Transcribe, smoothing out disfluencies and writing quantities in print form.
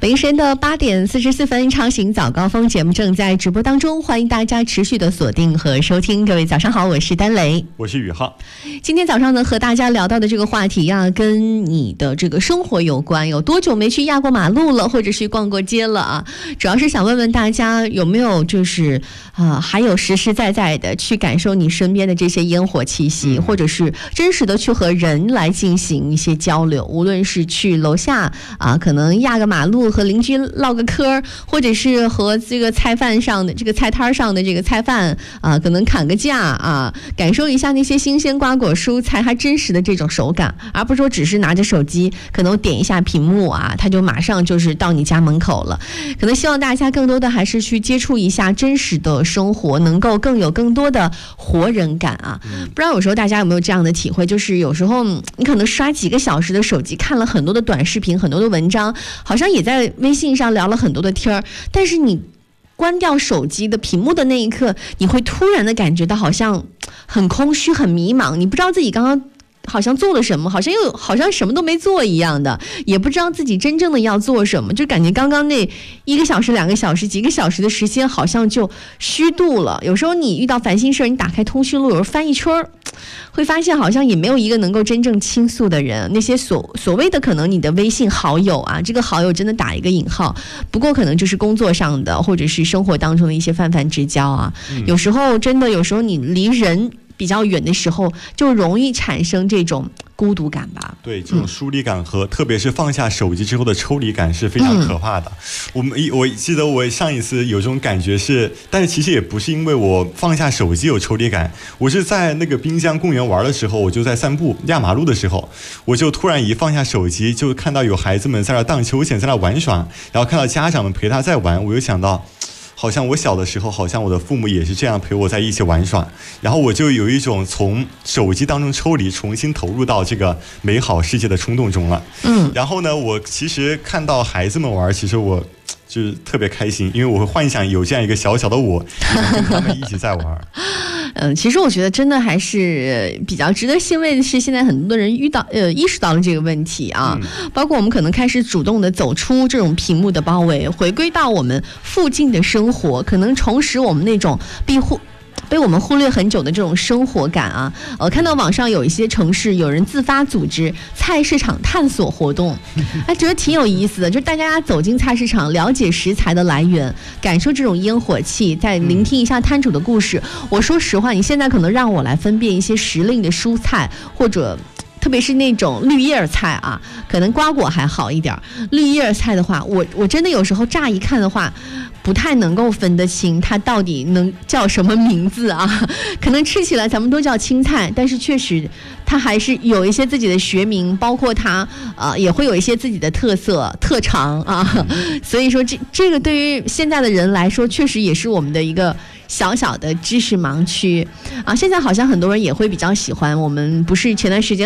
北京时间的8点44分，超行早高峰节目正在直播当中，欢迎大家持续的锁定和收听。各位早上好，我是丹雷， 我是宇浩。 今天早上呢，和大家聊到的这个话题啊，跟你的这个生活有关。有多久没去压过马路了，或者是逛过街了啊？主要是想问问大家有没有就是还有实实在在的去感受你身边的这些烟火气息，或者是真实的去和人来进行一些交流，无论是去楼下啊，可能压个马路和邻居唠个嗑，或者是和这个菜摊上的这个菜贩啊，可能砍个价啊，感受一下那些新鲜瓜果蔬菜它真实的这种手感，而不是说只是拿着手机可能点一下屏幕啊，它就马上就是到你家门口了。可能希望大家更多的还是去接触一下真实的生活，能够更多的活人感啊。不知道有时候大家有没有这样的体会，就是有时候你可能刷几个小时的手机，看了很多的短视频，很多的文章，好像也在微信上聊了很多的天儿，但是你关掉手机的屏幕的那一刻，你会突然的感觉到好像很空虚很迷茫，你不知道自己刚刚好像做了什么，好像什么都没做一样的，也不知道自己真正的要做什么，就感觉刚刚那1个小时2个小时几个小时的时间好像就虚度了。有时候你遇到烦心事，你打开通讯录，有时候翻一圈，会发现好像也没有一个能够真正倾诉的人。那些所谓的可能你的微信好友啊，这个好友真的打一个引号，不过可能就是工作上的或者是生活当中的一些泛泛之交啊。有时候你离人比较远的时候，就容易产生这种孤独感吧。 对，这种疏离感和特别是放下手机之后的抽离感是非常可怕的。我记得我上一次有这种感觉是，但是其实也不是因为我放下手机有抽离感，我是在那个滨江公园玩的时候，我就在散步压马路的时候，我就突然一放下手机，就看到有孩子们在那荡秋千，在那玩耍，然后看到家长们陪他在玩，我就想到好像我小的时候，好像我的父母也是这样陪我在一起玩耍，然后我就有一种从手机当中抽离，重新投入到这个美好世界的冲动中了。然后呢，我其实看到孩子们玩，其实我就是特别开心，因为我会幻想有这样一个小小的我，跟他们一起在玩。 其实我觉得真的还是比较值得欣慰的是，现在很多人意识到了这个问题啊，包括我们可能开始主动的走出这种屏幕的包围，回归到我们附近的生活，可能重拾我们那种被我们忽略很久的这种生活感啊。看到网上有一些城市有人自发组织菜市场探索活动，还觉得挺有意思的，就是大家走进菜市场，了解食材的来源，感受这种烟火气，再聆听一下摊主的故事。我说实话，你现在可能让我来分辨一些时令的蔬菜，或者特别是那种绿叶菜啊，可能瓜果还好一点，绿叶菜的话，我真的有时候乍一看的话，不太能够分得清它到底能叫什么名字啊。可能吃起来咱们都叫青菜，但是确实它还是有一些自己的学名，包括它也会有一些自己的特色特长啊。所以说这个对于现在的人来说，确实也是我们的一个小小的知识盲区啊。现在好像很多人也会比较喜欢，我们不是前段时间